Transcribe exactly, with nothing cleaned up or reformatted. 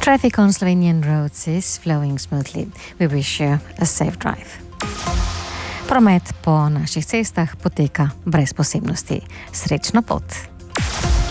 Traffic on Slovenian roads is flowing smoothly. We wish you a safe drive. Promet po naših cestah poteka brez posebnosti. Srečno pot!